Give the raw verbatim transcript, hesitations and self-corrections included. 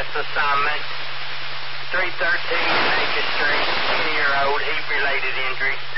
Service assignment, three thirteen Naked Street, ten-year-old heat-related injury.